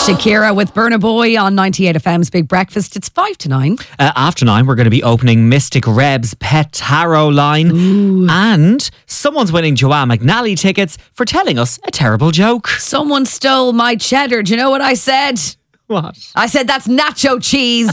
Shakira with Burna Boy on 98 FM's Big Breakfast. It's 5 to 9. After 9, we're going to be opening Mystic Reb's Pet Tarot line. Ooh. And someone's winning Joanne McNally tickets for telling us a terrible joke. Someone stole my cheddar. Do you know what I said? What? I said that's nacho cheese.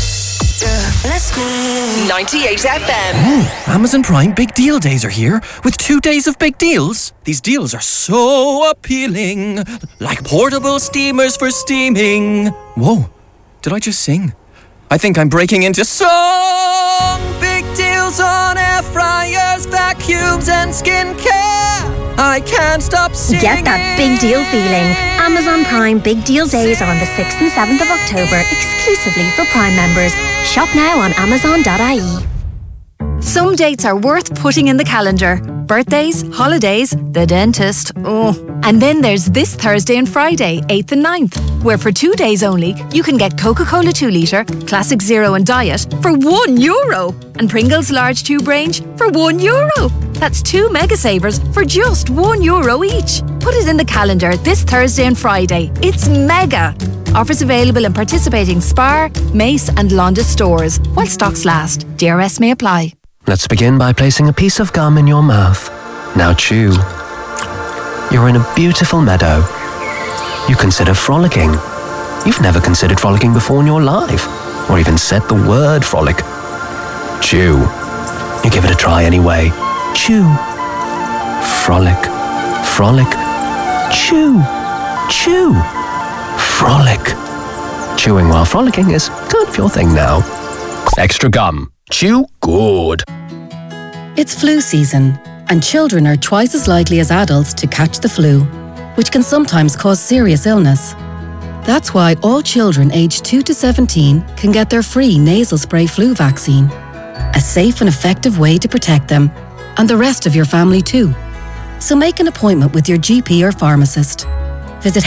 Let's go. 98 FM. Amazon Prime Big Deal Days are here with 2 days of big deals. These deals are so appealing, like portable steamers for steaming. Whoa, did I just sing? I think I'm breaking into song. Big deals on air fryers, vacuums and skincare. I can't stop singing. Get that big deal feeling. Amazon Prime Big Deal Days are on the 6th and 7th of October, exclusively for Prime members. Shop now on amazon.ie. Some dates are worth putting in the calendar. Birthdays, holidays, the dentist. Oh. And then there's this Thursday and Friday, 8th and 9th, where for 2 days only, you can get Coca-Cola 2 litre, Classic Zero and Diet for €1 and Pringles large tube range for €1. That's 2 mega savers for just €1 each. Put it in the calendar this Thursday and Friday. It's mega. Offers available in participating Spar, Mace and Londis stores while stocks last. DRS may apply. Let's begin by placing a piece of gum in your mouth. Now chew. You're in a beautiful meadow. You consider frolicking. You've never considered frolicking before in your life, or even said the word frolic. Chew. You give it a try anyway. Chew. Frolic. Frolic. Chew. Chew. Frolic. Chewing while frolicking is kind of your thing now. Extra gum. Chew good. It's flu season, and children are twice as likely as adults to catch the flu, which can sometimes cause serious illness. That's why all children aged 2 to 17 can get their free nasal spray flu vaccine. A safe and effective way to protect them, and the rest of your family too. So make an appointment with your GP or pharmacist. Visit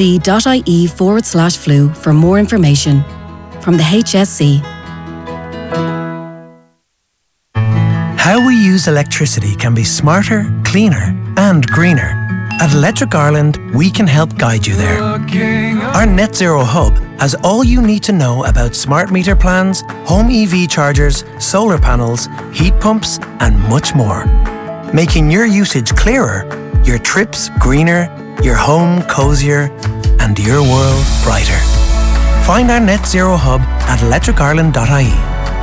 hsc.ie/flu for more information. From the HSC. How we use electricity can be smarter, cleaner and greener. At Electric Ireland, we can help guide you there. Our Net Zero Hub has all you need to know about smart meter plans, home EV chargers, solar panels, heat pumps and much more. Making your usage clearer, your trips greener, your home cozier and your world brighter. Find our Net Zero Hub at electricireland.ie.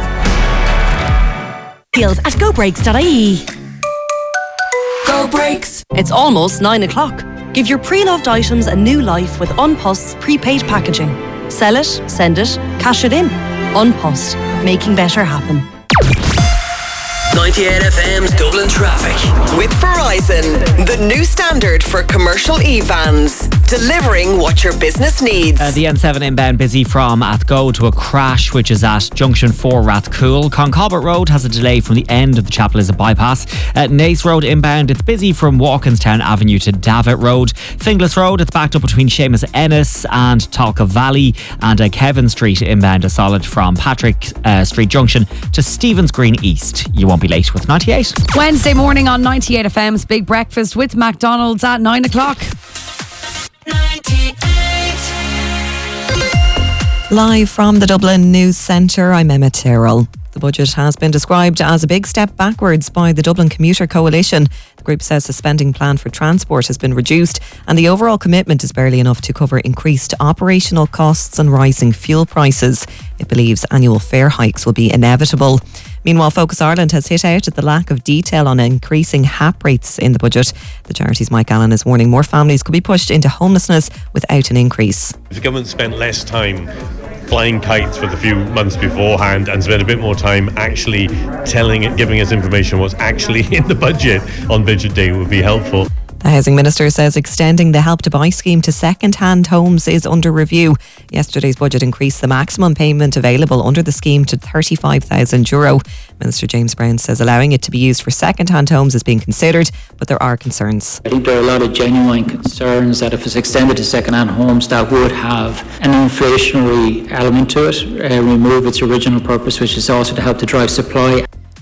Deals at gobrakes.ie. Go Brakes. It's almost 9 o'clock. Give your pre-loved items a new life with Unpost's prepaid packaging. Sell it, send it, cash it in. Unpost, making better happen. 98 FM's Dublin Traffic. With Verizon, the new standard for commercial e-vans. Delivering what your business needs. The N7 inbound busy from Athgo to a crash which is at Junction 4 Rathcoole. Concobbett Road has a delay from the end of the Chapel Isle bypass. At Naas Road inbound, it's busy from Walkinstown Avenue to Davitt Road. Finglas Road, it's backed up between Seamus Ennis and Talca Valley. And Kevin Street inbound is solid from Patrick Street Junction to Stephen's Green East. You won't be late with 98. Wednesday morning on 98 FM's Big Breakfast with McDonald's at 9 o'clock. 98. Live from the Dublin News Centre, I'm Emma Tyrrell. The budget has been described as a big step backwards by the Dublin Commuter Coalition. The group says the spending plan for transport has been reduced and the overall commitment is barely enough to cover increased operational costs and rising fuel prices. It believes annual fare hikes will be inevitable. Meanwhile, Focus Ireland has hit out at the lack of detail on increasing HAP rates in the budget. The charity's Mike Allen is warning more families could be pushed into homelessness without an increase. If the government spent less time flying kites for the few months beforehand and spend a bit more time actually giving us information what's actually in the budget on budget day would be helpful. The Housing Minister says extending the Help to Buy scheme to second-hand homes is under review. Yesterday's budget increased the maximum payment available under the scheme to €35,000. Minister James Brown says allowing it to be used for second-hand homes is being considered, but there are concerns. I think there are a lot of genuine concerns that if it's extended to second-hand homes, that would have an inflationary element to it, remove its original purpose, which is also to help to drive supply.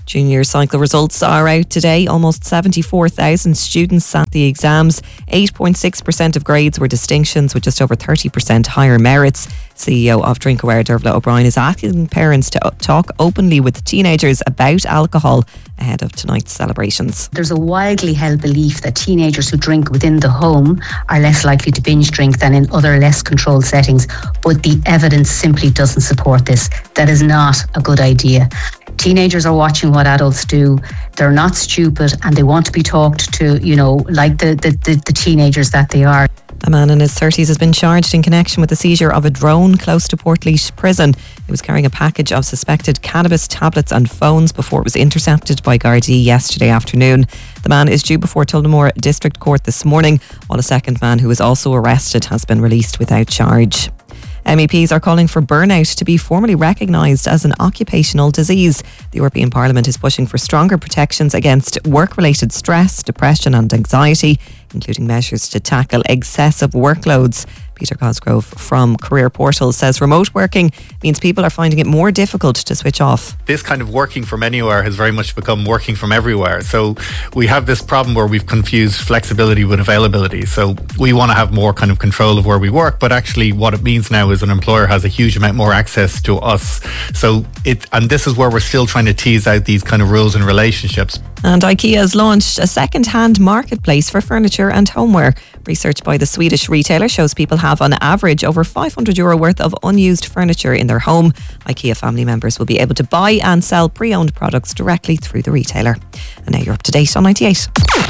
Junior cycle results are out today. Almost 74,000 students sat the exams. 8.6% of grades were distinctions, with just over 30% higher merits. CEO of Drinkaware, Dervla O'Brien, is asking parents to talk openly with teenagers about alcohol ahead of tonight's celebrations. There's a widely held belief that teenagers who drink within the home are less likely to binge drink than in other less controlled settings, but the evidence simply doesn't support this. That is not a good idea. Teenagers are watching what adults do. They're not stupid and they want to be talked to, like the teenagers that they are. A man in his 30s has been charged in connection with the seizure of a drone close to Portlaoise Prison. He was carrying a package of suspected cannabis tablets and phones before it was intercepted by Gardaí yesterday afternoon. The man is due before Tullamore District Court this morning, while a second man who was also arrested has been released without charge. MEPs are calling for burnout to be formally recognised as an occupational disease. The European Parliament is pushing for stronger protections against work-related stress, depression and anxiety, including measures to tackle excessive workloads. Peter Cosgrove from Career Portal says remote working means people are finding it more difficult to switch off. This kind of working from anywhere has very much become working from everywhere. So we have this problem where we've confused flexibility with availability. So we want to have more kind of control of where we work, but actually what it means now is an employer has a huge amount more access to us. And this is where we're still trying to tease out these kind of rules and relationships. And IKEA has launched a second-hand marketplace for furniture and homeware. Research by the Swedish retailer shows people have on average over €500 worth of unused furniture in their home. IKEA family members will be able to buy and sell pre-owned products directly through the retailer. And now you're up to date on 98.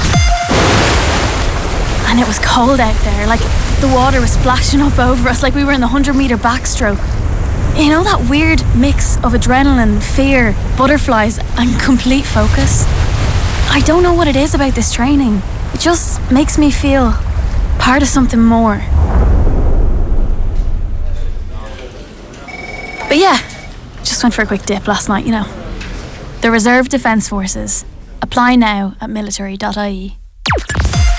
And it was cold out there, like the water was splashing up over us like we were in the 100-metre backstroke. You know, that weird mix of adrenaline, fear, butterflies and complete focus? I don't know what it is about this training. It just makes me feel part of something more. But yeah, just went for a quick dip last night, The Reserve Defence Forces. Apply now at military.ie.